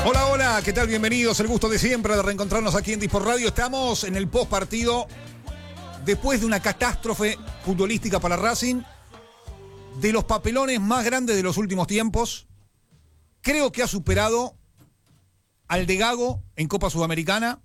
Hola, hola, ¿qué tal? Bienvenidos, el gusto de siempre de reencontrarnos aquí en Disport Radio. Estamos en el postpartido después de una catástrofe futbolística para Racing, de los papelones más grandes de los últimos tiempos. Creo que ha superado al de Gago en Copa Sudamericana,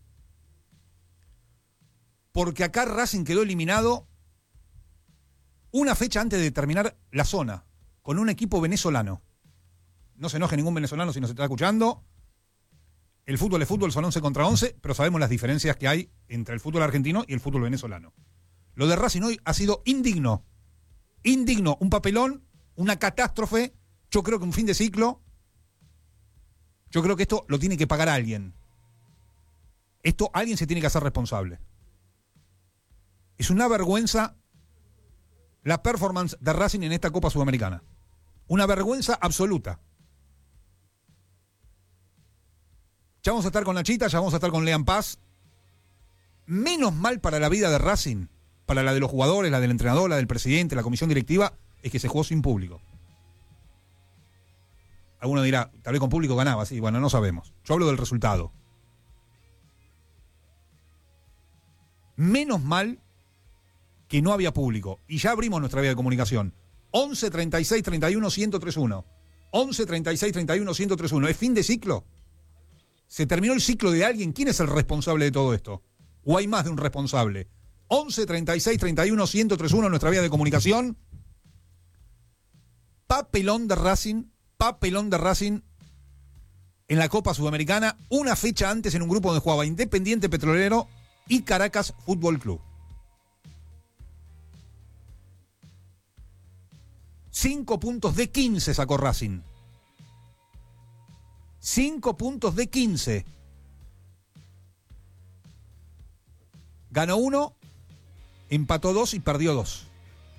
porque acá Racing quedó eliminado una fecha antes de terminar la zona, con un equipo venezolano. No se enoje ningún venezolano si nos está escuchando. El fútbol es fútbol, son 11 contra 11, pero sabemos las diferencias que hay entre el fútbol argentino y el fútbol venezolano. Lo de Racing hoy ha sido indigno. Indigno, un papelón, una catástrofe. Yo creo que un fin de ciclo. Yo creo que esto lo tiene que pagar alguien. Esto alguien se tiene que hacer responsable. Es una vergüenza la performance de Racing en esta Copa Sudamericana. Una vergüenza absoluta. Ya vamos a estar con Nachita, ya vamos a estar con Lean Paz. Menos mal para la vida de Racing, para la de los jugadores, la del entrenador, la del presidente, la comisión directiva, es que se jugó sin público. Alguno dirá, tal vez con público ganaba, sí, bueno, no sabemos. Yo hablo del resultado. Menos mal que no había público. Y ya abrimos nuestra vía de comunicación. 11 36 31 1031. 11 36 31 1031. ¿Es fin de ciclo? ¿Se terminó el ciclo de alguien? ¿Quién es el responsable de todo esto? ¿O hay más de un responsable? 11 36 31 1031, nuestra vía de comunicación. Papelón de Racing en la Copa Sudamericana, una fecha antes en un grupo donde jugaba Independiente Petrolero y Caracas Fútbol Club. 5 puntos de 15 sacó Racing. 5 puntos de 15. Ganó 1, empató 2 y perdió 2.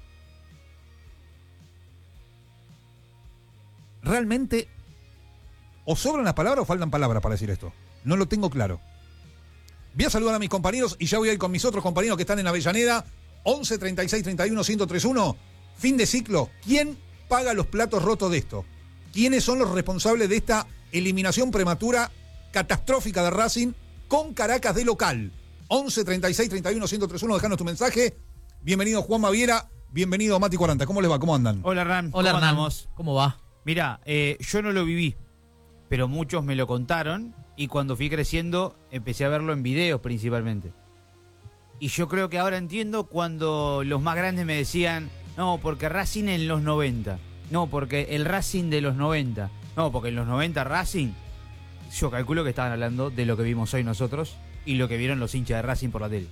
Realmente, o sobran las palabras o faltan palabras para decir esto. No lo tengo claro. Voy a saludar a mis compañeros y ya voy a ir con mis otros compañeros que están en Avellaneda. 11 36 31 1031. Fin de ciclo. ¿Quién paga los platos rotos de esto? ¿Quiénes son los responsables de esta eliminación prematura catastrófica de Racing con Caracas de local? 11 36 31 1031, dejanos tu mensaje. Bienvenido Juan Maviera, bienvenido Mati 40. ¿Cómo les va? ¿Cómo andan? Hola Hernán. Hola ¿Cómo Hernán, andamos? ¿Cómo va? Mira, yo no lo viví, pero muchos me lo contaron y cuando fui creciendo empecé a verlo en videos principalmente. Y yo creo que ahora entiendo cuando los más grandes me decían, no, porque Racing en los 90, no, porque el Racing de los 90, no, porque en los 90 Racing, yo calculo que estaban hablando de lo que vimos hoy nosotros y lo que vieron los hinchas de Racing por la tele.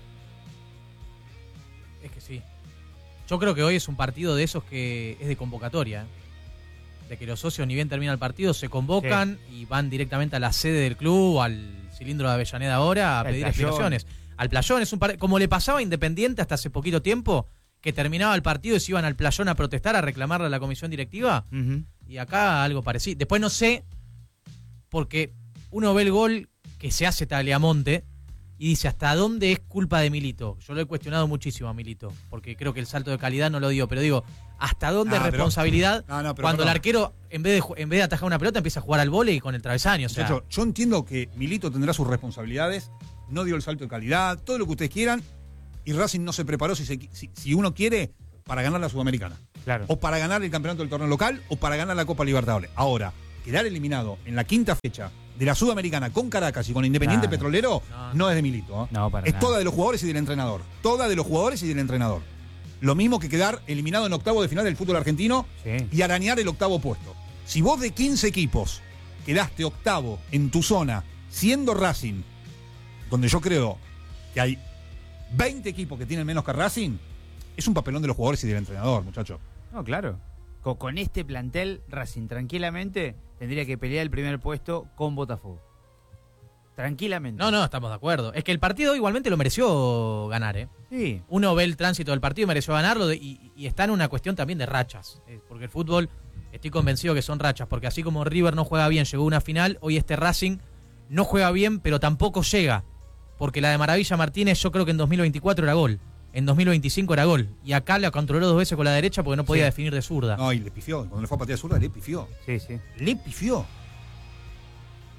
Es que sí. Yo creo que hoy es un partido de esos que es de convocatoria, ¿eh? De que los socios ni bien termina el partido se convocan y van directamente a la sede del club, al cilindro de Avellaneda ahora, a pedir explicaciones. Al Playón, es un como le pasaba a Independiente hasta hace poquito tiempo, que terminaba el partido y se iban al Playón a protestar, a reclamarle a la comisión directiva. Y acá algo parecido. Después no sé, porque uno ve el gol que se hace Tagliamonte y dice, ¿hasta dónde es culpa de Milito? Yo lo he cuestionado muchísimo a Milito, porque creo que el salto de calidad no lo dio, pero digo, ¿hasta dónde es responsabilidad cuando el arquero, en vez de atajar una pelota, empieza a jugar al vóley con el travesaño? O sea, yo entiendo que Milito tendrá sus responsabilidades, no dio el salto de calidad, todo lo que ustedes quieran, y Racing no se preparó, si uno quiere, para ganar la Sudamericana. Claro. O para ganar el campeonato del torneo local, o para ganar la Copa Libertadores. Ahora, quedar eliminado en la quinta fecha de la Sudamericana con Caracas y con Independiente Petrolero no es de Milito. ¿Eh? No, para es nada. toda de los jugadores y del entrenador. Toda de los jugadores y del entrenador. Lo mismo que quedar eliminado en octavo de final del fútbol argentino y arañar el octavo puesto. Si vos de 15 equipos quedaste octavo en tu zona, siendo Racing, donde yo creo que hay 20 equipos que tienen menos que Racing, es un papelón de los jugadores y del entrenador, muchacho. No, claro. Con este plantel, Racing tranquilamente tendría que pelear el primer puesto con Botafogo. Tranquilamente. No, estamos de acuerdo. Es que el partido igualmente lo mereció ganar, ¿eh? Sí. Uno ve el tránsito del partido y mereció ganarlo y está en una cuestión también de rachas. Porque el fútbol, estoy convencido que son rachas, porque así como River no juega bien, llegó a una final, hoy este Racing no juega bien, pero tampoco llega. Porque la de Maravilla Martínez yo creo que en 2024 era gol. En 2025 era gol. Y acá la controló 2 veces con la derecha porque no podía definir de zurda. No, y le pifió. Cuando le fue a patear zurda, le pifió. Sí, sí. Le pifió.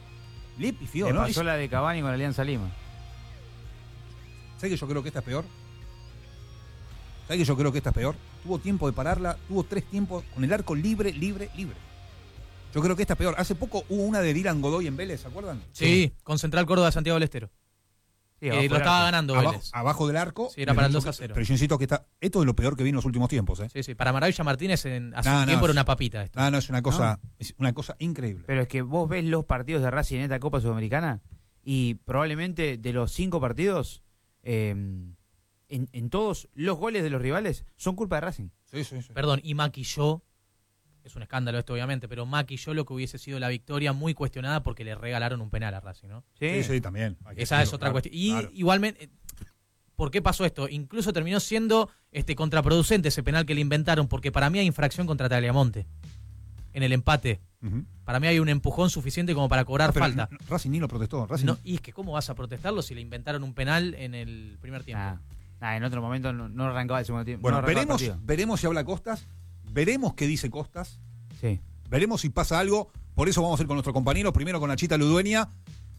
Le pifió, Le ¿no? pasó la de Cavani con Alianza Lima. ¿Sabes que yo creo que esta es peor? ¿Sabes que yo creo que esta es peor? Tuvo tiempo de pararla, tuvo 3 tiempos con el arco libre. Yo creo que esta es peor. Hace poco hubo una de Dylan Godoy en Vélez, ¿se acuerdan? Sí, con Central Córdoba de Santiago del Estero. Sí, Lo abajo del estaba arco. ganando Abajo, Vélez. abajo del arco. Sí, era para el Pero 2-0. Pero yo insisto que esto es lo peor que vi en los últimos tiempos, ¿eh? Sí. Para Maravilla Martínez hace No, un tiempo no, era una papita esto. No, es una cosa increíble. Pero es que vos ves los partidos de Racing en esta Copa Sudamericana y probablemente de los 5 partidos, en todos los goles de los rivales son culpa de Racing. Sí. Perdón, y maquilló, es un escándalo esto obviamente, pero maquilló lo que hubiese sido la victoria muy cuestionada porque le regalaron un penal a Racing, ¿no? Sí, también. Esa es otra cuestión. Y igualmente, ¿por qué pasó esto? Incluso terminó siendo contraproducente ese penal que le inventaron, porque para mí hay infracción contra Tagliamonte en el empate. Uh-huh. Para mí hay un empujón suficiente como para cobrar falta. Racing ni lo protestó. Y es que ¿cómo vas a protestarlo si le inventaron un penal en el primer tiempo? En otro momento no arrancaba el segundo tiempo. Bueno, no arrancaba el partido. veremos si habla Costas, veremos qué dice Costas, Sí. veremos si pasa algo. Por eso vamos a ir con nuestros compañeros, primero con Achita Ludueña.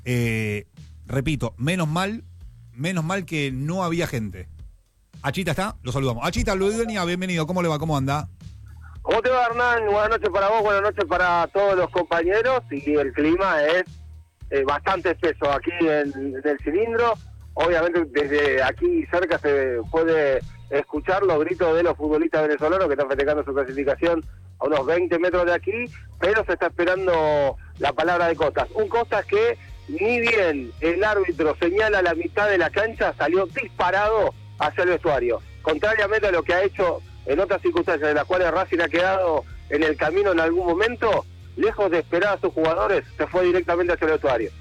Repito, menos mal que no había gente. Achita está, lo saludamos. Achita Ludueña, bienvenido, ¿cómo le va? ¿Cómo anda? ¿Cómo te va, Hernán? Buenas noches para vos, buenas noches para todos los compañeros. Y el clima es bastante espeso aquí en el cilindro. Obviamente desde aquí cerca se puede escuchar los gritos de los futbolistas venezolanos que están festejando su clasificación a unos 20 metros de aquí, pero se está esperando la palabra de Costas. Un Costas que ni bien el árbitro señala la mitad de la cancha, salió disparado hacia el vestuario. Contrariamente a lo que ha hecho en otras circunstancias en las cuales Racing ha quedado en el camino en algún momento, lejos de esperar a sus jugadores, se fue directamente hacia el vestuario.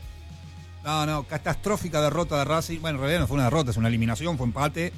No, catastrófica derrota de Racing. Bueno, en realidad no fue una derrota, es una eliminación, fue empate.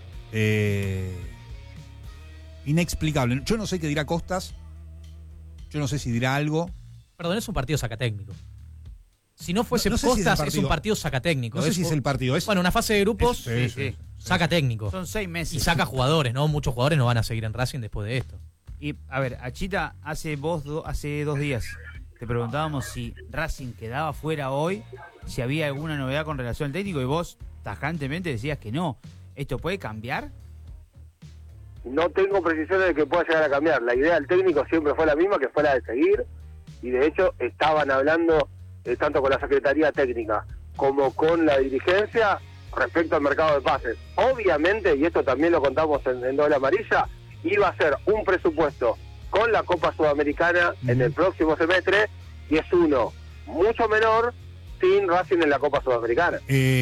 Inexplicable. Yo no sé qué dirá Costas. Yo no sé si dirá algo. Perdón, es un partido sacatécnico. Si no fuese No sé si Costas, es el es un partido sacatécnico. No sé si es el partido. Bueno, una fase de grupos, Sí. saca técnico. Son 6 meses. Y saca jugadores, ¿no? Muchos jugadores no van a seguir en Racing después de esto. Y, a ver, Achita, hace 2 días te preguntábamos si Racing quedaba fuera hoy, si había alguna novedad con relación al técnico, y vos tajantemente decías que no. ¿Esto puede cambiar? No tengo precisiones de que pueda llegar a cambiar. La idea del técnico siempre fue la misma, que fue la de seguir, y de hecho estaban hablando tanto con la Secretaría Técnica como con la dirigencia respecto al mercado de pases. Obviamente, y esto también lo contamos en Doble Amarilla, iba a ser un presupuesto con la Copa Sudamericana en el próximo semestre, y es uno mucho menor sin Racing en la Copa Sudamericana.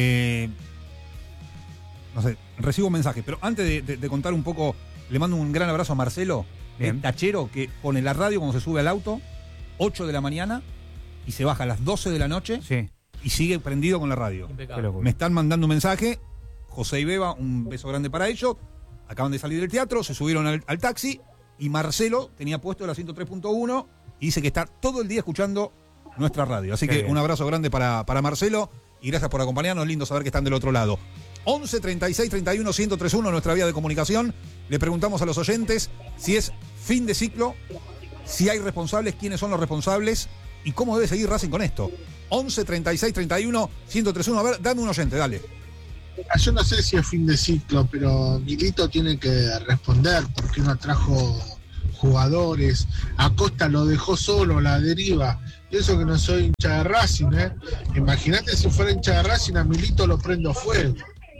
No sé, recibo un mensaje, pero antes de contar un poco, le mando un gran abrazo a Marcelo, el tachero que pone la radio cuando se sube al auto, 8 de la mañana, y se baja a las 12 de la noche Sí. y sigue prendido con la radio. Impecable. Me están mandando un mensaje, José y Beba, un beso grande para ellos, acaban de salir del teatro, se subieron al taxi, y Marcelo tenía puesto la 103.1 y dice que está todo el día escuchando nuestra radio. Así Qué que bien. un abrazo grande para Marcelo y gracias por acompañarnos. Lindo saber que están del otro lado. 11 36 31 1031, nuestra vía de comunicación. Le preguntamos a los oyentes si es fin de ciclo, si hay responsables, quiénes son los responsables y cómo debe seguir Racing con esto. 11 36 31 1031. A ver, dame un oyente, dale. Yo no sé si es fin de ciclo, pero Milito tiene que responder porque no trajo jugadores. Acosta lo dejó solo a la deriva. Y eso que no soy hincha de Racing, ¿eh? Imagínate si fuera hincha de Racing, a Milito lo prendo fuego.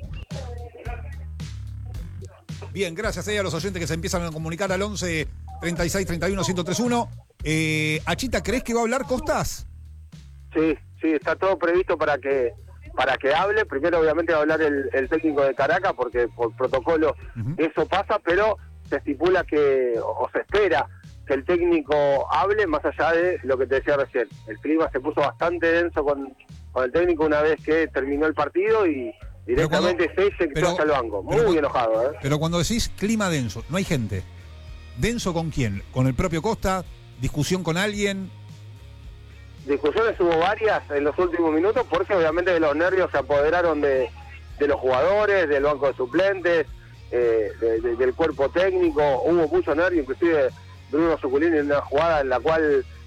Bien, gracias a los oyentes que se empiezan a comunicar al 11 36 31 1031. Achita, ¿crees que va a hablar Costas? Sí, está todo previsto para que hable. Primero obviamente va a hablar el técnico de Caracas, porque por protocolo eso pasa, pero se estipula que, o se espera que el técnico hable, más allá de lo que te decía recién. El clima se puso bastante denso con el técnico una vez que terminó el partido y directamente se sectó hacia el banco. Muy enojado, ¿eh? Pero cuando decís clima denso, no hay gente. ¿Denso con quién? ¿Con el propio Costa? ¿Discusión con alguien? Discusiones hubo varias en los últimos minutos, porque obviamente los nervios se apoderaron de los jugadores, del banco de suplentes, del cuerpo técnico. Hubo mucho nervio, inclusive Bruno Suculini en una jugada en la cual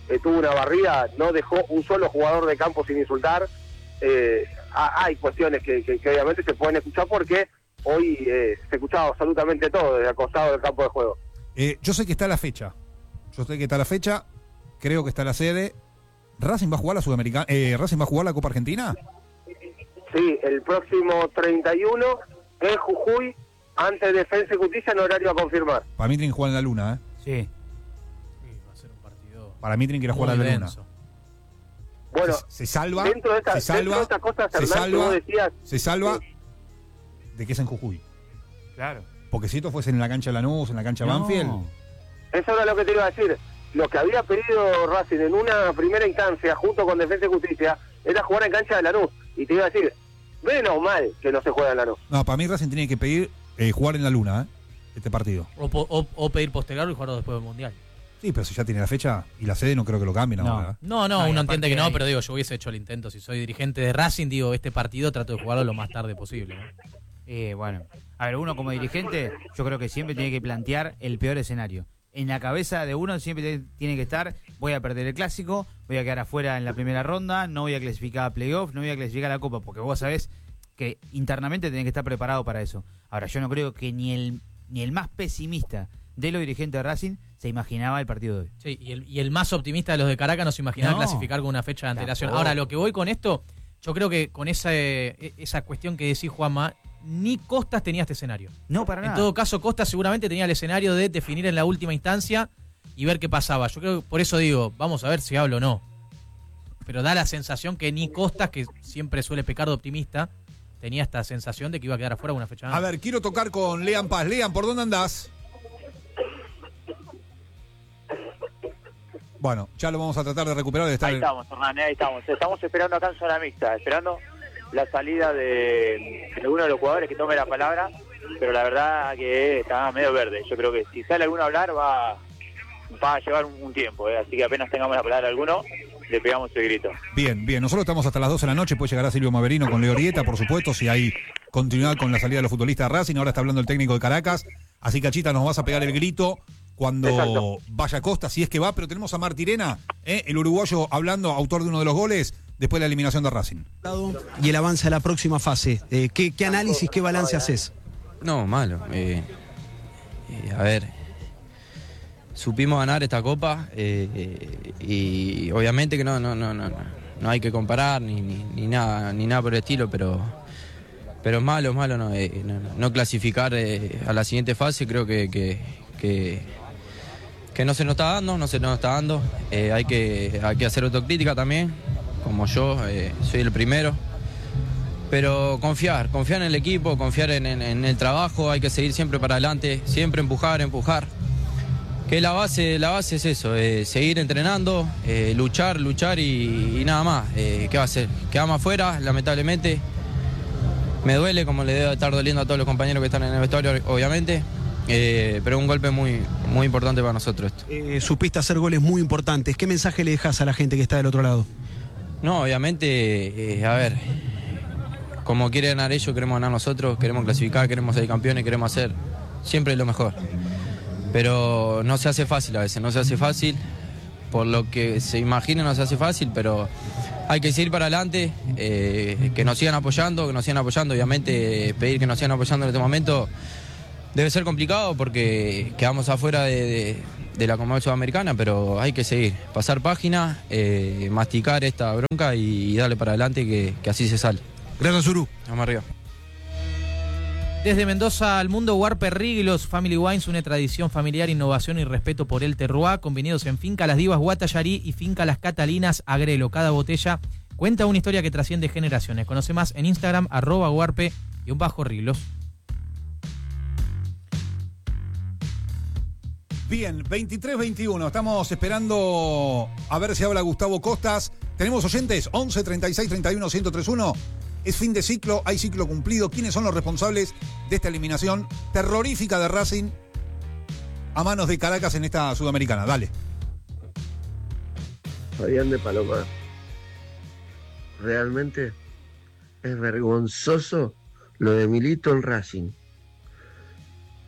tuvo una barrida, no dejó un solo jugador de campo sin insultar. Hay cuestiones que obviamente se pueden escuchar porque hoy se escuchaba absolutamente todo desde el costado del campo de juego. Yo sé que está la fecha. Creo que está la sede. ¿Racing va a jugar la Sudamericana? ¿Racing va a jugar la Copa Argentina? Sí, el próximo 31 en Jujuy, ante Defensa y Justicia, en horario a confirmar. Para mí tienen que jugar en la Luna, Sí. Sí, va a ser un partido Para mí tienen que ir a jugar en la Luna. denso. Bueno, Se salva. dentro de estas cosas, Hernán, que vos decías... Se salva de que es en Jujuy. Claro. Porque si esto fuese en la cancha de Lanús, en la cancha Banfield... Eso era lo que te iba a decir. Lo que había pedido Racing en una primera instancia, junto con Defensa y Justicia, era jugar en cancha de Lanús. Y te iba a decir, menos mal que no se juega en Lanús. No, para mí Racing tiene que pedir jugar en la Luna, este partido. O pedir postergarlo y jugarlo después del Mundial. Sí, pero si ya tiene la fecha y la sede no creo que lo cambien ahora. No, No, y uno aparte entiende que no, hay- pero digo, yo hubiese hecho el intento. Si soy dirigente de Racing, digo, este partido trato de jugarlo lo más tarde posible, ¿no? Bueno, a ver, uno como dirigente, yo creo que siempre tiene que plantear el peor escenario. En la cabeza de uno siempre tiene que estar, voy a perder el clásico, voy a quedar afuera en la primera ronda, no voy a clasificar a playoff, no voy a clasificar a la Copa, porque vos sabés que internamente tenés que estar preparado para eso. Ahora, yo no creo que ni el más pesimista de los dirigentes de Racing se imaginaba el partido de hoy. Sí, y el más optimista de los de Caracas no se imaginaba No. clasificar con una fecha de antelación. Tampoco. Ahora, lo que voy con esto, yo creo que con esa cuestión que decís, Juanma, ni Costas tenía este escenario. No, para En nada. todo caso, Costas seguramente tenía el escenario de definir en la última instancia y ver qué pasaba. Yo creo que por eso digo, vamos a ver si hablo o no. Pero da la sensación que ni Costas, que siempre suele pecar de optimista, tenía esta sensación de que iba a quedar afuera una fecha A antes. ver, quiero tocar con Lean Paz. Lean, ¿por dónde andás? Bueno, ya lo vamos a tratar de recuperar. De estar Ahí estamos, Hernán, ahí estamos. Estamos esperando acá en zona mixta, esperando la salida de uno de los jugadores que tome la palabra, pero la verdad que está medio verde. Yo creo que si sale alguno a hablar va a llevar un tiempo, así que apenas tengamos la palabra de alguno, le pegamos el grito. Bien, bien. Nosotros estamos hasta las 12 de la noche. Puede llegar a Silvio Maverino con Leo Orieta, por supuesto, si hay continuidad con la salida de los futbolistas de Racing. Ahora está hablando el técnico de Caracas. Así, Cachita, nos vas a pegar el grito cuando Exacto. vaya Costa, si es que va. Pero tenemos a Martirena, el uruguayo, hablando, autor de uno de los goles, después de la eliminación de Racing. Y el avance a la próxima fase. ¿Qué análisis, qué balance haces? No, malo. A ver, supimos ganar esta copa y obviamente que no hay que comparar ni nada por el estilo, pero es malo no clasificar a la siguiente fase. Creo que no se nos está dando, hay que hacer autocrítica también, como yo soy el primero. Pero confiar en el equipo, confiar en el trabajo, hay que seguir siempre para adelante, siempre empujar. Que la base es eso, seguir entrenando, luchar y nada más. ¿Qué va a hacer? Quedamos afuera, lamentablemente. Me duele, como le debe estar doliendo a todos los compañeros que están en el vestuario, obviamente. Pero un golpe muy importante para nosotros esto. Supiste hacer goles muy importantes. ¿Qué mensaje le dejas a la gente que está del otro lado? No, obviamente, a ver, como quiere ganar ellos, queremos ganar nosotros, queremos clasificar, queremos ser campeones, queremos hacer siempre lo mejor. Pero no se hace fácil a veces, no se hace fácil. Por lo que se imagina no se hace fácil, pero hay que seguir para adelante, que nos sigan apoyando. Obviamente pedir que nos sigan apoyando en este momento debe ser complicado porque quedamos afuera de la Conmebol Sudamericana, pero hay que seguir, pasar página, masticar esta bronca y darle para adelante que así se sale. Gracias, Uru. Vamos arriba. Desde Mendoza al mundo, Huarpe Riglos Family Wines une tradición familiar, innovación y respeto por el terroir, con viñedos en Finca Las Divas Guatallarí y Finca Las Catalinas Agrelo. Cada botella cuenta una historia que trasciende generaciones. Conoce más en Instagram, @Huarpe_Riglos. Bien, 23-21. Estamos esperando a ver si habla Gustavo Costas. ¿Tenemos oyentes? 11 36 31 1031. Es fin de ciclo, hay ciclo cumplido. ¿Quiénes son los responsables de esta eliminación terrorífica de Racing a manos de Caracas en esta Sudamericana? Dale. Fabián de Palomar. Realmente es vergonzoso lo de Milito en Racing.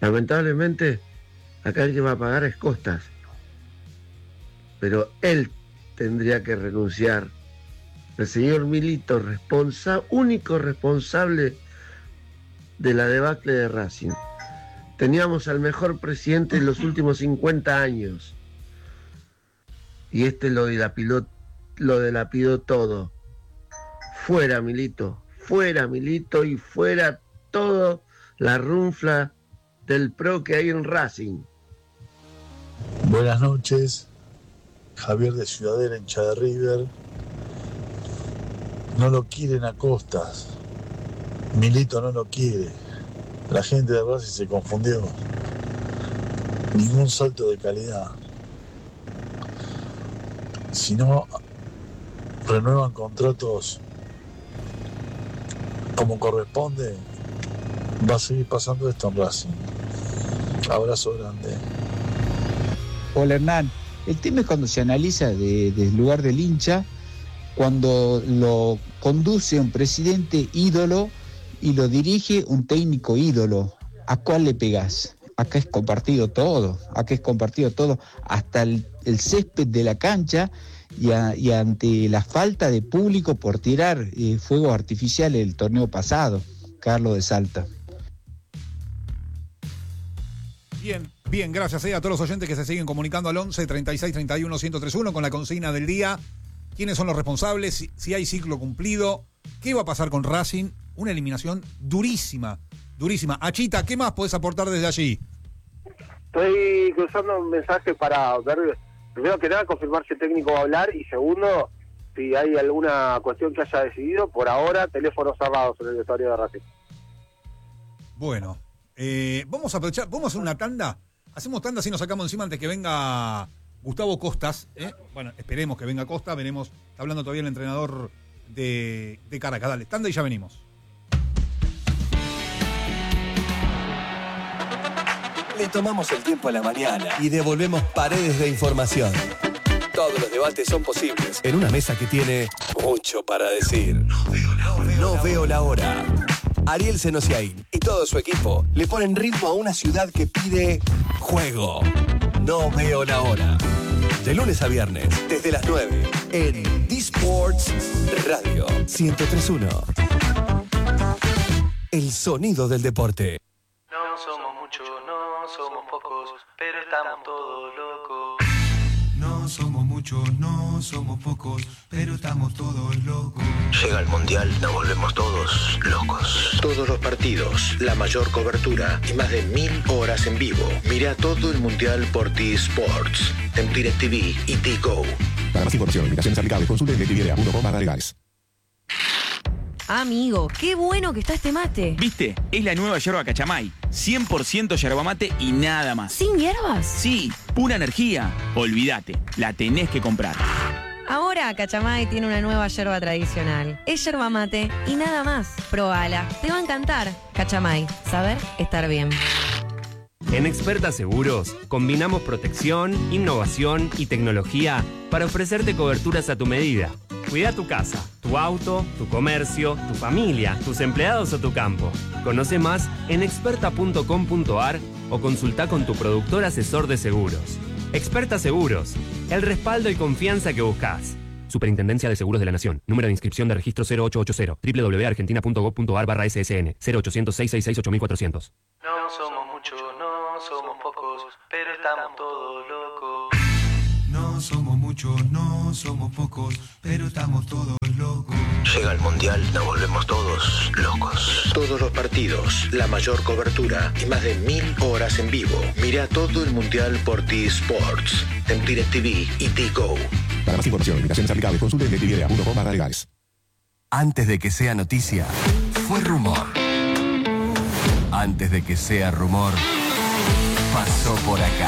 Lamentablemente, acá el que va a pagar es Costas. Pero él tendría que renunciar. El señor Milito, único responsable de la debacle de Racing. Teníamos al mejor presidente en los últimos 50 años. Y lo dilapidó todo. Fuera Milito y fuera todo la runfla del PRO que hay en Racing. Buenas noches, Javier de Ciudadela, hincha de River. No lo quieren a Costas. Milito no lo quiere. La gente de Racing se confundió. Ningún salto de calidad. Si no renuevan contratos como corresponde, va a seguir pasando esto en Racing. Abrazo grande. Hola Hernán, el tema es cuando se analiza desde el lugar del hincha, cuando lo conduce un presidente ídolo y lo dirige un técnico ídolo. ¿A cuál le pegás? Acá es compartido todo, hasta el césped de la cancha, y ante la falta de público por tirar fuegos artificiales el torneo pasado. Carlos de Salta. Bien, gracias a todos los oyentes que se siguen comunicando al 11 36 31 1031 con la consigna del día. ¿Quiénes son los responsables? Si hay ciclo cumplido. ¿Qué va a pasar con Racing? Una eliminación durísima. Achita, ¿qué más podés aportar desde allí? Estoy cruzando un mensaje para ver, primero que nada, confirmar si el técnico va a hablar, y segundo, si hay alguna cuestión que haya decidido. Por ahora, teléfonos cerrados en el vestuario de Racing. Bueno, vamos a aprovechar, vamos a hacer una tanda. Hacemos tanda si nos sacamos encima antes que venga Gustavo Costas. Bueno, esperemos que venga Costa, veremos. Está hablando todavía el entrenador de Caracas. Dale, tanda y ya venimos. Le tomamos el tiempo a la mañana y devolvemos paredes de información. Todos los debates son posibles en una mesa que tiene mucho para decir. No veo la hora. Ariel Senosiaín y todo su equipo le ponen ritmo a una ciudad que pide juego. No veo la hora. De lunes a viernes, desde las 9, en D-Sports Radio 103.1. El sonido del deporte. No somos muchos, no somos pocos, pero estamos todos locos. No somos muchos, no somos pocos, pero estamos todos locos. Llega el Mundial, nos volvemos todos locos. Todos los partidos, la mayor cobertura y más de 1000 horas en vivo. Mira todo el Mundial por T-Sports, en DirecTV y T-Go. Para más información, limitaciones aplicables, consulte en DirecTV.com/legales. Amigo, qué bueno que está este mate. ¿Viste? Es la nueva yerba Cachamay. 100% yerba mate y nada más. ¿Sin hierbas? Sí, pura energía. Olvídate, la tenés que comprar. Ahora Cachamay tiene una nueva yerba tradicional. Es yerba mate y nada más. Probala, te va a encantar. Cachamay, saber estar bien. En Experta Seguros combinamos protección, innovación y tecnología para ofrecerte coberturas a tu medida. Cuida tu casa, tu auto, tu comercio, tu familia, tus empleados o tu campo. Conoce más en experta.com.ar o consulta con tu productor asesor de seguros. Experta Seguros, el respaldo y confianza que buscas. Superintendencia de Seguros de la Nación. Número de inscripción de registro 0880. www.argentina.gov.ar/ssn 0800-666-8400. No somos muchos, no somos pocos, pero estamos todos locos. No somos muchos, no somos pocos, pero estamos todos locos. Llega el Mundial, nos volvemos todos locos. Todos los partidos, la mayor cobertura y más de 1000 horas en vivo. Mira todo el Mundial por T-Sports, en DirecTV y T-Go. Para más información, limitaciones aplicables, consulte en DirecTV.com/legales. Antes de que sea noticia, fue rumor. Antes de que sea rumor, pasó por acá.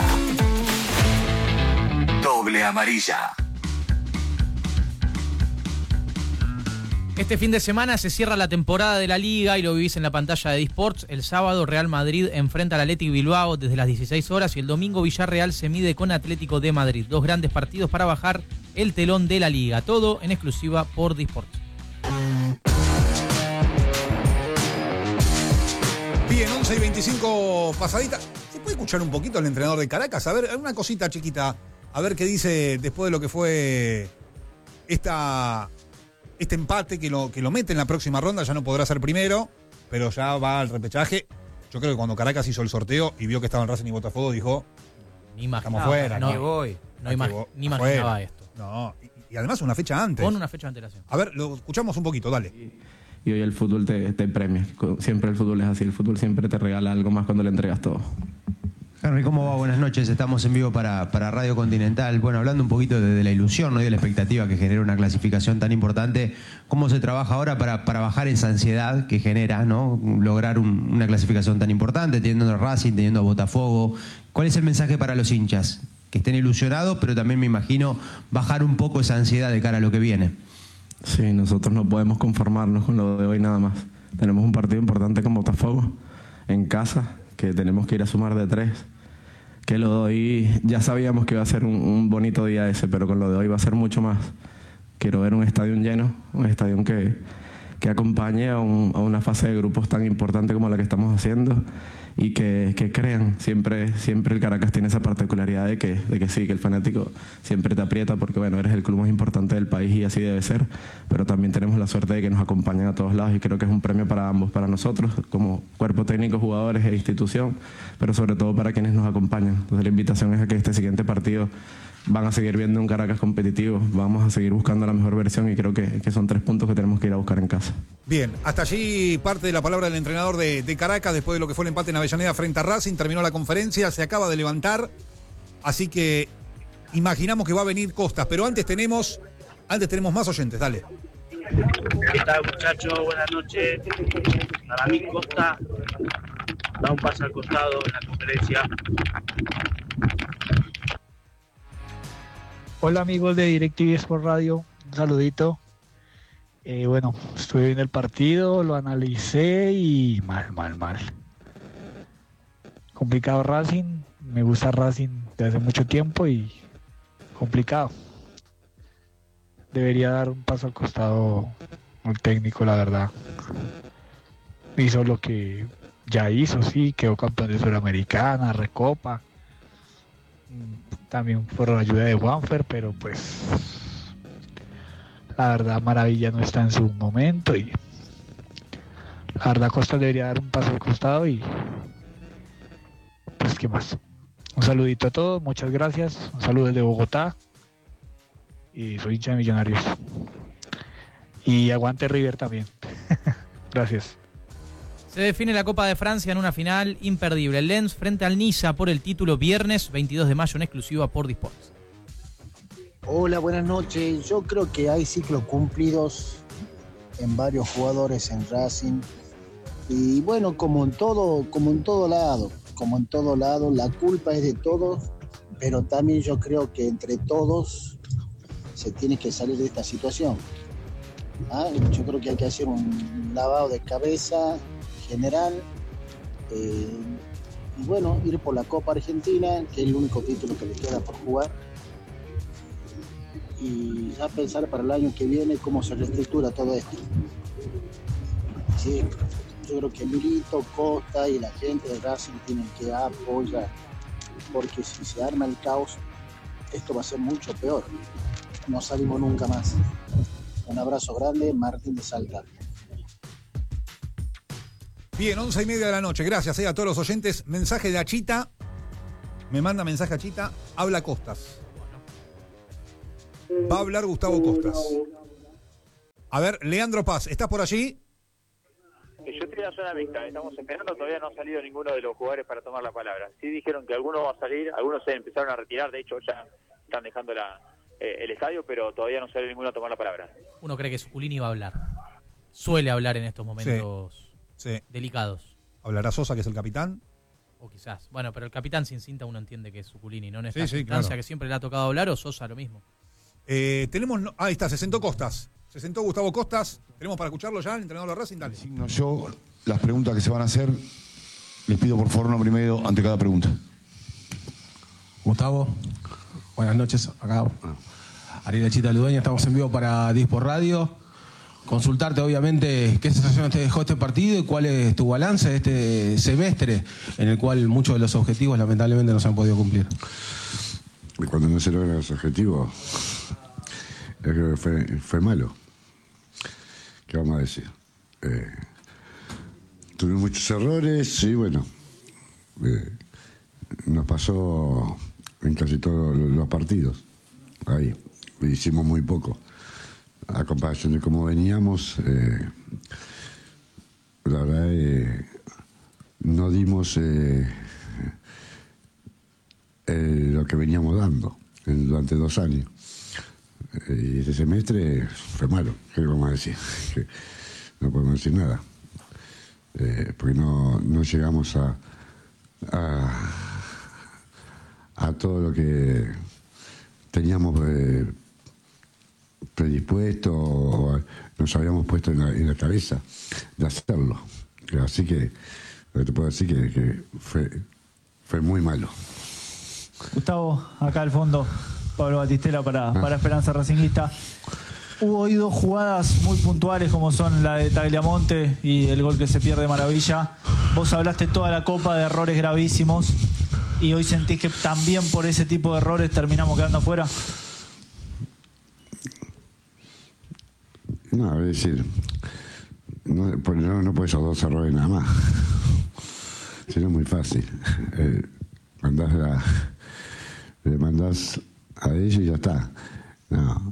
Doble amarilla. Este fin de semana se cierra la temporada de la Liga y lo vivís en la pantalla de D-Sports. El sábado Real Madrid enfrenta al Athletic Bilbao desde las 16 horas y el domingo Villarreal se mide con Atlético de Madrid. Dos grandes partidos para bajar el telón de la Liga. Todo en exclusiva por D-Sports. Bien, 11:25 pasadita. ¿Se puede escuchar un poquito al entrenador de Caracas? A ver, una cosita chiquita. A ver qué dice después de lo que fue este empate que lo mete en la próxima ronda, ya no podrá ser primero, pero ya va al repechaje. Yo creo que cuando Caracas hizo el sorteo y vio que estaban Racing y Botafogo, dijo, ni imaginaba, estamos fuera. Ni imaginaba esto. No, y además una fecha antes. Con una fecha de antelación. A ver, lo escuchamos un poquito, dale. Y hoy el fútbol te premia. Siempre el fútbol es así. El fútbol siempre te regala algo más cuando le entregas todo. Henry, ¿cómo va? Buenas noches. Estamos en vivo para Radio Continental. Bueno, hablando un poquito de la ilusión, ¿no? Y de la expectativa que genera una clasificación tan importante. ¿Cómo se trabaja ahora para bajar esa ansiedad que genera, ¿no? Lograr una clasificación tan importante, teniendo a Racing, teniendo a Botafogo? ¿Cuál es el mensaje para los hinchas? Que estén ilusionados, pero también me imagino bajar un poco esa ansiedad de cara a lo que viene. Sí, nosotros no podemos conformarnos con lo de hoy nada más. Tenemos un partido importante con Botafogo en casa, que tenemos que ir a sumar de 3. Que lo de hoy, ya sabíamos que iba a ser un bonito día ese, pero con lo de hoy va a ser mucho más. Quiero ver un estadio lleno, un estadio que acompañe a una fase de grupos tan importante como la que estamos haciendo y que crean. Siempre el Caracas tiene esa particularidad de que sí, que el fanático siempre te aprieta porque, bueno, eres el club más importante del país y así debe ser, pero también tenemos la suerte de que nos acompañan a todos lados y creo que es un premio para ambos, para nosotros como cuerpo técnico, jugadores e institución, pero sobre todo para quienes nos acompañan. Entonces la invitación es a que este siguiente partido van a seguir viendo un Caracas competitivo, vamos a seguir buscando la mejor versión y creo que son 3 puntos que tenemos que ir a buscar en casa. Bien, hasta allí parte de la palabra del entrenador de Caracas después de lo que fue el empate en Avellaneda frente a Racing. Terminó la conferencia, se acaba de levantar, así que imaginamos que va a venir Costas, pero antes tenemos más oyentes, dale. ¿Qué tal, muchachos? Buenas noches. Para mí Costa da un paso al costado en la conferencia. Hola amigos de DirecTV Sport Radio, un saludito. Bueno, estuve viendo el partido, lo analicé y mal. Complicado Racing, me gusta Racing desde hace mucho tiempo y complicado. Debería dar un paso al costado el técnico, la verdad. Hizo lo que ya hizo, sí, quedó campeón de Sudamericana, Recopa. También por la ayuda de Juanfer, pero pues la verdad Maravilla no está en su momento y la verdad Costa debería dar un paso al costado y pues qué más. Un saludito a todos, muchas gracias, un saludo desde Bogotá y soy hincha de Millonarios y aguante River también. Gracias. Se define la Copa de Francia en una final imperdible. El Lens frente al Niza por el título viernes 22 de mayo en exclusiva por Disports. Hola, buenas noches. Yo creo que hay ciclos cumplidos en varios jugadores en Racing. Y bueno, como en todo lado, la culpa es de todos, pero también yo creo que entre todos se tiene que salir de esta situación. Yo creo que hay que hacer un lavado de cabeza general y bueno, ir por la Copa Argentina, que es el único título que le queda por jugar, y ya pensar para el año que viene cómo se reestructura todo esto. Sí, yo creo que Milito, Costa y la gente de Racing tienen que apoyar, porque si se arma el caos, esto va a ser mucho peor. No salimos nunca más. Un abrazo grande, Martín de Salta. Bien, 11:30 de la noche. Gracias a todos los oyentes. Mensaje de Achita. Me manda mensaje Achita. Habla Costas. Va a hablar Gustavo Costas. A ver, Leandro Paz, ¿estás por allí? Yo estoy en la zona mixta. Estamos esperando. Todavía no ha salido ninguno de los jugadores para tomar la palabra. Sí dijeron que algunos van a salir. Algunos se empezaron a retirar. De hecho, ya están dejando el estadio, pero todavía no sale ninguno a tomar la palabra. Uno cree que Suculini va a hablar. Suele hablar en estos momentos. Sí. Delicados. ¿Hablará Sosa, que es el capitán? O quizás. Bueno, pero el capitán sin cinta uno entiende que es Suculini, ¿no? En esta Sí, instancia claro. que siempre le ha tocado hablar, o Sosa lo mismo. Ahí está, se sentó Costas. Se sentó Gustavo Costas. ¿Tenemos para escucharlo ya, el entrenador de Racing? Dale. Yo, las preguntas que se van a hacer, les pido por favor nombre y medio ante cada pregunta. Gustavo, buenas noches. Acá, Ariel Chita Ludueña, estamos en vivo para Disport Radio. Consultarte, obviamente, qué sensaciones te dejó este partido y cuál es tu balance de este semestre en el cual muchos de los objetivos lamentablemente no se han podido cumplir. Cuando no se logran los objetivos, fue malo. ¿Qué vamos a decir? Tuvimos muchos errores y bueno, nos pasó en casi todos los partidos. Ahí hicimos muy poco. A comparación de cómo veníamos, la verdad no dimos lo que veníamos dando durante 2 años. Y este semestre fue malo, ¿qué vamos a decir? Que no podemos decir nada. Porque no llegamos a todo lo que teníamos predispuesto o nos habíamos puesto en la cabeza de hacerlo. Así que te puedo decir que fue muy malo. Gustavo, acá al fondo, Pablo Batistela para Esperanza Racinguista. Hubo hoy 2 jugadas muy puntuales como son la de Tagliamonte y el gol que se pierde maravilla. Vos hablaste toda la copa de errores gravísimos y hoy sentís que también por ese tipo de errores terminamos quedando afuera. No, es decir, no puedes esos 2 errores nada más. Sería muy fácil. Le mandás a ellos y ya está. No,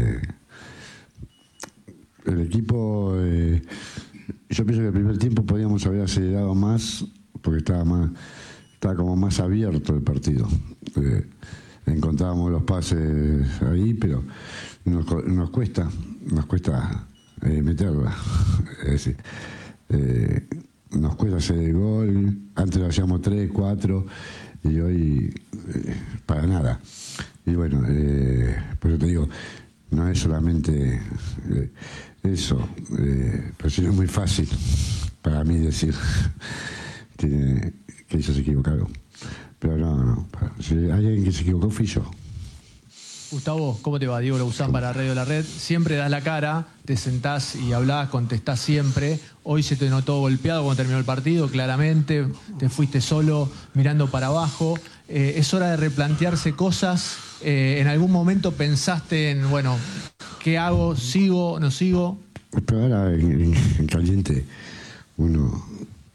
el equipo, yo pienso que el primer tiempo podíamos haber acelerado más porque estaba como más abierto el partido. Encontrábamos los pases ahí, pero nos cuesta meterla. Es decir, nos cuesta hacer el gol. Antes lo hacíamos 3, 4 y hoy para nada. Y bueno, por eso te digo, no es solamente eso, pero sí es muy fácil para mí decir que ellos se equivocaron. Pero no, si hay alguien que se equivocó fui yo. Gustavo, ¿cómo te va? Diego Lauzán para Radio La Red. Siempre das la cara, te sentás y hablás, contestás siempre. Hoy se te notó golpeado cuando terminó el partido, claramente. Te fuiste solo, mirando para abajo. Es hora de replantearse cosas. ¿En algún momento pensaste en, bueno, qué hago? ¿Sigo? ¿No sigo? Pero ahora en caliente uno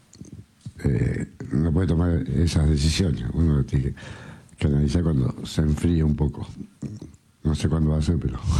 no puede tomar esas decisiones. Uno tiene que analizar cuando se enfríe un poco. No sé cuándo va a ser, pero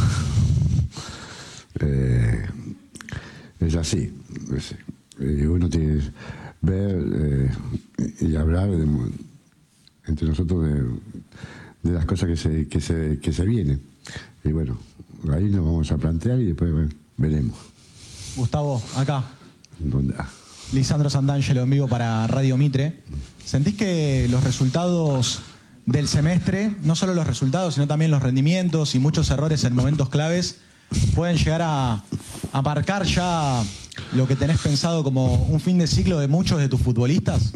es así. Uno tiene que ver y hablar entre nosotros de las cosas que se vienen. Y bueno, ahí nos vamos a plantear y después veremos. Gustavo, acá. ¿Dónde? Lisandro Santangelo en vivo para Radio Mitre. ¿Sentís que los resultados del semestre, no solo los resultados, sino también los rendimientos y muchos errores en momentos claves, pueden llegar a marcar ya lo que tenés pensado como un fin de ciclo de muchos de tus futbolistas?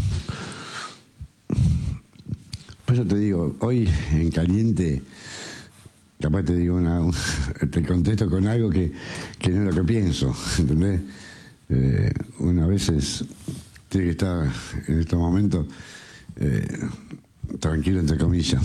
Pues yo te digo, hoy en caliente, capaz te digo te contesto con algo que no es lo que pienso, ¿entendés? Uno a veces tiene que estar en estos momentos tranquilo, entre comillas,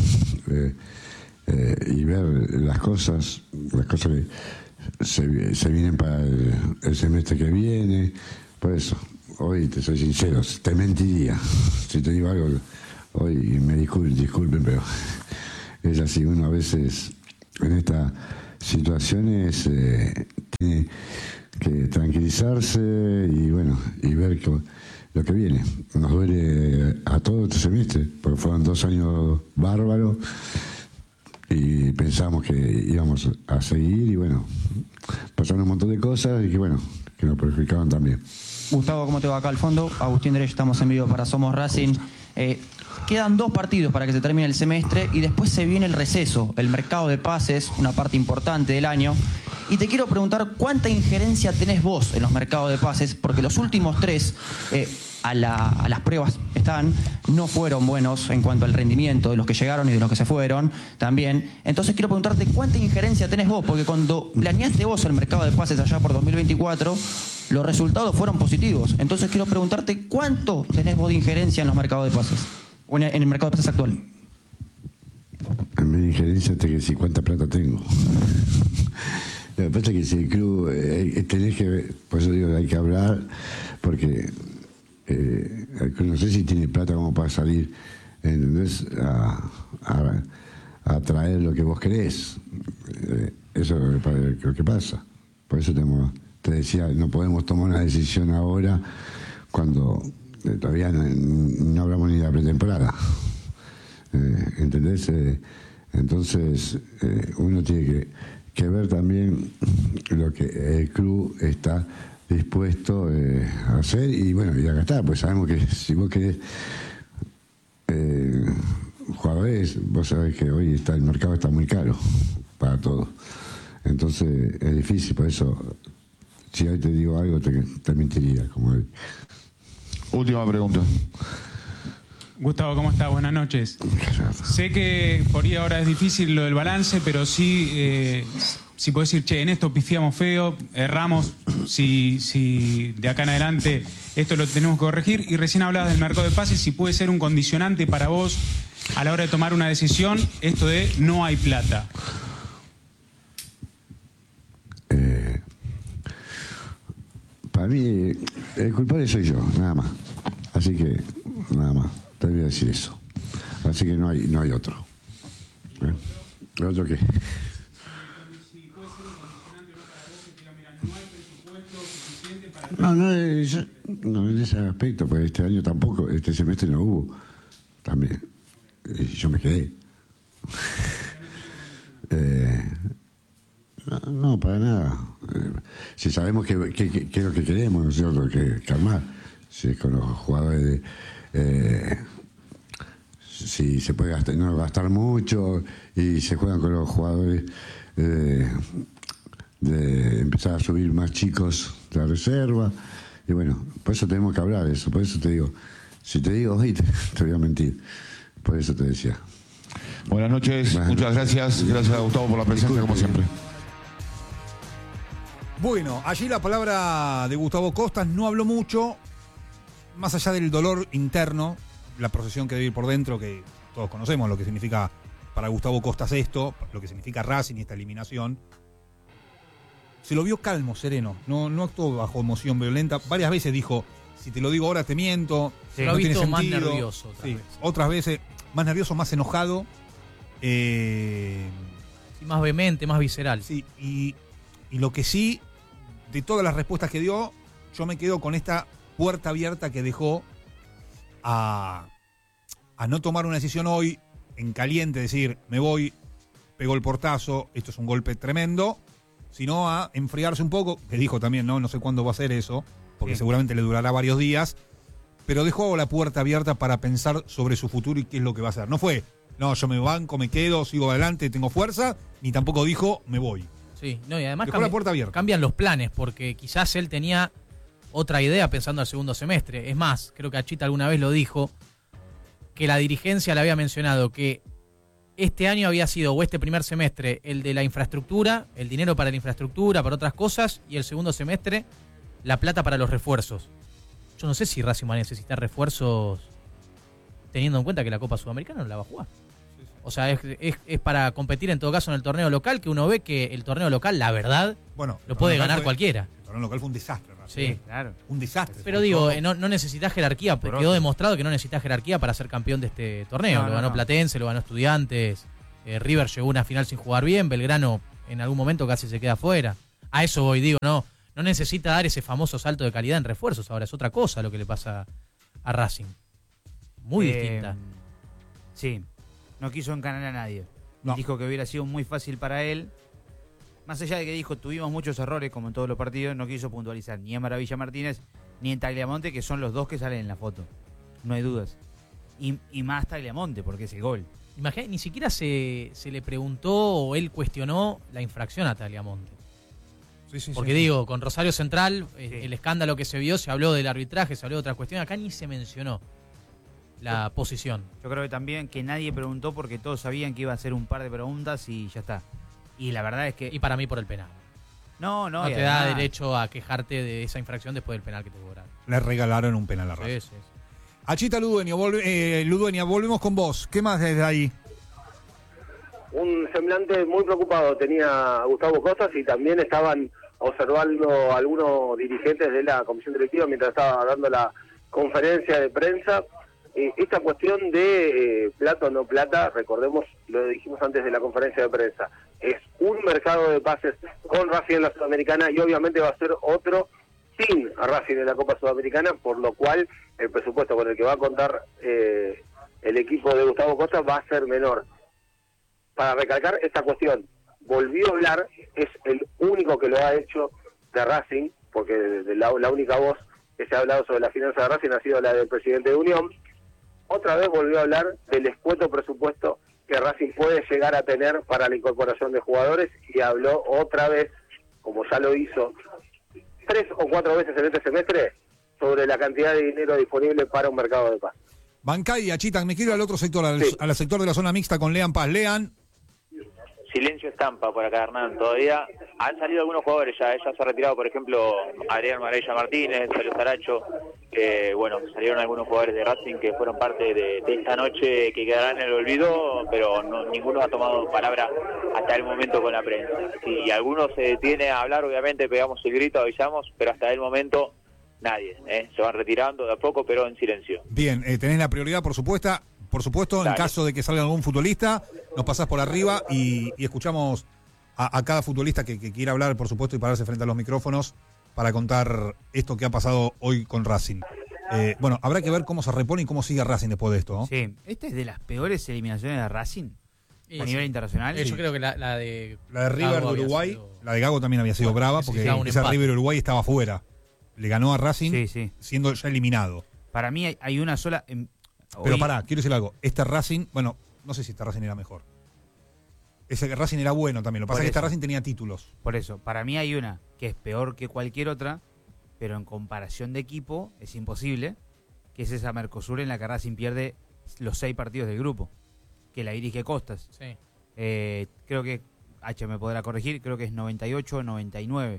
y ver las cosas que se vienen para el semestre que viene. Por eso, hoy te soy sincero, te mentiría si te digo algo hoy, me disculpen, pero es así. Uno a veces en estas situaciones tiene que tranquilizarse y bueno, y ver lo que viene. Nos duele a todo este semestre, porque fueron 2 años bárbaros y pensamos que íbamos a seguir y bueno, pasaron un montón de cosas y que bueno, que nos perjudicaban también. Gustavo, ¿cómo te va? Acá al fondo, Agustín Derech, estamos en vivo para Somos Racing. Quedan 2 partidos para que se termine el semestre y después se viene el receso, el mercado de pases, una parte importante del año. Y te quiero preguntar cuánta injerencia tenés vos en los mercados de pases, porque los últimos 3 a las pruebas no fueron buenos en cuanto al rendimiento de los que llegaron y de los que se fueron también. Entonces quiero preguntarte cuánta injerencia tenés vos, porque cuando planeaste vos el mercado de pases allá por 2024, los resultados fueron positivos. Entonces quiero preguntarte cuánto tenés vos de injerencia en los mercados de pases, o en el mercado de pases actual. En me injerencia hasta que si cuánta plata tengo. Lo que pasa es que si el club tenés que ver, por eso digo que hay que hablar, porque el club no sé si tiene plata como para salir, ¿entendés? A traer lo que vos querés. Eso es lo que pasa. Por eso te decía, no podemos tomar una decisión ahora cuando todavía no hablamos ni de la pretemporada. ¿Entendés? Entonces uno tiene que ver también lo que el club está dispuesto a hacer y bueno, y acá está, pues sabemos que si vos querés jugadores, vos sabés que hoy el mercado está muy caro para todos, entonces es difícil, por eso si hoy te digo algo te mentiría como hoy. Última pregunta. Gustavo, ¿cómo estás? Buenas noches. Sé que por ahí ahora es difícil lo del balance, pero sí, si podés decir, che, en esto pifiamos feo, erramos, si de acá en adelante esto lo tenemos que corregir. Y recién hablabas del mercado de pases, si puede ser un condicionante para vos a la hora de tomar una decisión, esto de no hay plata. Para mí, el culpable soy yo, nada más. Así que, nada más. Te voy a decir eso. Así que no hay otro. ¿El otro qué? No, en ese aspecto, pues este año tampoco, este semestre no hubo. También. Y yo me quedé. No, para nada. Si sabemos que es lo que queremos, nosotros que calmar. Si es con los jugadores si se puede no gastar mucho y se juegan con los jugadores de empezar a subir más chicos de la reserva y bueno, por eso tenemos que hablar de eso, por eso te digo, si te digo hoy te voy a mentir, por eso te decía. Buenas noches, muchas gracias a Gustavo por la presencia como siempre. Bueno, allí la palabra de Gustavo Costas, no habló mucho, más allá del dolor interno, la procesión que debe ir por dentro, que todos conocemos lo que significa para Gustavo Costas esto, lo que significa Racing y esta eliminación. Se lo vio calmo, sereno, no actuó bajo emoción violenta. Varias veces dijo, si te lo digo ahora te miento, sí, no lo tiene visto sentido. Más nervioso otras veces más nervioso, más enojado. Sí, más vehemente, más visceral. Sí, y lo que sí, de todas las respuestas que dio, yo me quedo con esta puerta abierta que dejó a no tomar una decisión hoy en caliente, decir, me voy, pegó el portazo, esto es un golpe tremendo, sino a enfriarse un poco, que dijo también, no sé cuándo va a ser eso, porque seguramente le durará varios días, pero dejó la puerta abierta para pensar sobre su futuro y qué es lo que va a hacer. No fue, no, yo me banco, me quedo, sigo adelante, tengo fuerza, ni tampoco dijo, me voy. Sí, no, y además la puerta abierta. Cambian los planes, porque quizás él tenía otra idea pensando al segundo semestre. Es más, creo que Achita alguna vez lo dijo, que la dirigencia le había mencionado que este año había sido, o este primer semestre, el de la infraestructura, el dinero para la infraestructura, para otras cosas, y el segundo semestre, la plata para los refuerzos. Yo no sé si Racing va a necesitar refuerzos teniendo en cuenta que la Copa Sudamericana no la va a jugar. O sea, es para competir en todo caso en el torneo local, que uno ve que el torneo local, la verdad, lo puede ganar cualquiera. El torneo local fue un desastre. Sí, claro. Un desastre. Pero digo, no necesitas jerarquía. Quedó demostrado que no necesitas jerarquía para ser campeón de este torneo. Lo ganó Platense, lo ganó Estudiantes. River llegó a una final sin jugar bien. Belgrano en algún momento casi se queda fuera. A eso voy, digo, no necesita dar ese famoso salto de calidad en refuerzos. Ahora es otra cosa lo que le pasa a Racing. Muy distinta. Sí, no quiso encanar a nadie. No. Dijo que hubiera sido muy fácil para él. Más allá de que dijo, tuvimos muchos errores, como en todos los partidos, no quiso puntualizar ni en Maravilla Martínez ni en Tagliamonte, que son los dos que salen en la foto. No hay dudas. Y más Tagliamonte, porque es el gol. Imagínate, ni siquiera se le preguntó o él cuestionó la infracción a Tagliamonte. Porque digo, con Rosario Central, el escándalo que se vio, se habló del arbitraje, se habló de otras cuestiones, acá ni se mencionó la posición. Yo creo que también que nadie preguntó porque todos sabían que iba a hacer un par de preguntas y ya está. Y la verdad es que... Y para mí por el penal. No te da derecho a quejarte de esa infracción después del penal que te cobraron. Le regalaron un penal a Racing. Sí. Achita Ludueña, volvemos con vos. ¿Qué más desde ahí? un semblante muy preocupado tenía Gustavo Costas, y también estaban observando algunos dirigentes de la comisión directiva mientras estaba dando la conferencia de prensa. Esta cuestión de plata o no plata, recordemos, lo dijimos antes de la conferencia de prensa, es un mercado de pases con Racing en la Sudamericana, y obviamente va a ser otro sin Racing en la Copa Sudamericana, por lo cual el presupuesto con el que va a contar el equipo de Gustavo Costa va a ser menor. Para recalcar esta cuestión, volvió a hablar, es el único que lo ha hecho de Racing, porque la única voz que se ha hablado sobre la finanza de Racing ha sido la del presidente de Unión. Otra vez volvió a hablar del escueto presupuesto que Racing puede llegar a tener para la incorporación de jugadores, y habló otra vez, como ya lo hizo 3 o 4 veces en este semestre, sobre la cantidad de dinero disponible para un mercado de paz. Bancay y Achita, me quiero ir al otro sector, al sector de la zona mixta con Lean Paz. Lean. Silencio estampa por acá, Hernán. Todavía han salido algunos jugadores, ya se ha retirado, por ejemplo, Adrián Maravilla Martínez, salió Saracho, bueno, salieron algunos jugadores de Racing que fueron parte de esta noche que quedarán en el olvido, pero ninguno ha tomado palabra hasta el momento con la prensa. Si alguno se detiene a hablar, obviamente pegamos el grito, avisamos, pero hasta el momento nadie, se van retirando de a poco, pero en silencio. Bien, tenés la prioridad, por supuesto, en caso de que salga algún futbolista, nos pasás por arriba y escuchamos a cada futbolista que quiera hablar, por supuesto, y pararse frente a los micrófonos para contar esto que ha pasado hoy con Racing. Bueno, habrá que ver cómo se repone y cómo sigue Racing después de esto, ¿no? Sí, esta es de las peores eliminaciones de Racing a nivel internacional. Yo creo que la de River de Uruguay, la de Gago también había sido brava, porque esa River Uruguay estaba fuera. Le ganó a Racing siendo ya eliminado. Para mí hay una sola... Pero pará, quiero decir algo. Este Racing, bueno, no sé si este Racing era mejor. Ese Racing era bueno también. Lo que pasa es que este Racing tenía títulos. Por eso, para mí hay una que es peor que cualquier otra, pero en comparación de equipo es imposible, que es esa Mercosur en la que Racing pierde los 6 partidos del grupo, que la dirige Costas. Sí. Creo que, H me podrá corregir, creo que es 98 o 99.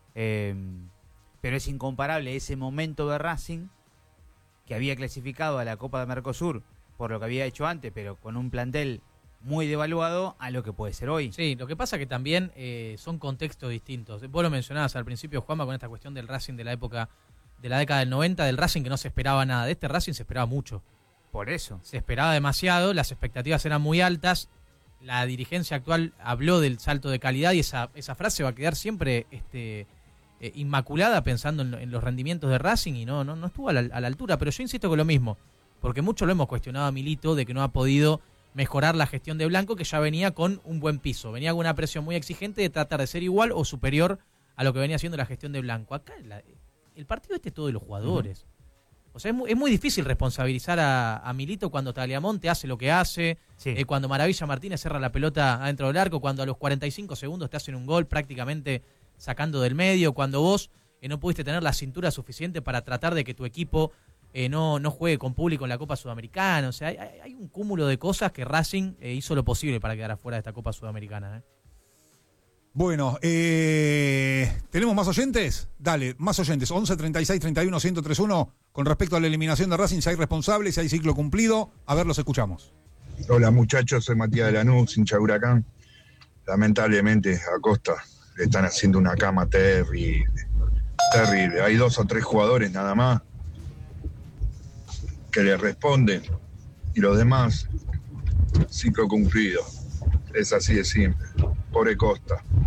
Pero es incomparable ese momento de Racing, que había clasificado a la Copa de Mercosur por lo que había hecho antes, pero con un plantel muy devaluado, a lo que puede ser hoy. Sí, lo que pasa que también son contextos distintos. Vos lo mencionabas al principio, Juanma, con esta cuestión del Racing de la época, de la década del 90, del Racing que no se esperaba nada. De este Racing se esperaba mucho. Por eso. Se esperaba demasiado, las expectativas eran muy altas, la dirigencia actual habló del salto de calidad, y esa frase va a quedar siempre inmaculada pensando en los rendimientos de Racing, y no estuvo a la altura. Pero yo insisto con lo mismo, porque mucho lo hemos cuestionado a Milito de que no ha podido mejorar la gestión de Blanco, que ya venía con un buen piso, venía con una presión muy exigente de tratar de ser igual o superior a lo que venía haciendo la gestión de Blanco. Acá el partido es todo de los jugadores. O sea, es muy difícil responsabilizar a Milito cuando Tagliamonte hace lo que hace, cuando Maravilla Martínez cerra la pelota adentro del arco, cuando a los 45 segundos te hacen un gol prácticamente sacando del medio, cuando vos no pudiste tener la cintura suficiente para tratar de que tu equipo no juegue con público en la Copa Sudamericana. O sea, hay un cúmulo de cosas que Racing hizo lo posible para quedar afuera de esta Copa Sudamericana. Bueno, ¿tenemos más oyentes? Dale, más oyentes. 11 36 31 1031. Con respecto a la eliminación de Racing, si hay responsables, si hay ciclo cumplido. A ver, los escuchamos. Hola muchachos, soy Matías de Lanús, hincha de Huracán. Lamentablemente a Costa le están haciendo una cama terrible. Terrible. Hay 2 o 3 jugadores nada más que le responden, y los demás, ciclo cumplido. Es así de simple. Pobre Costa.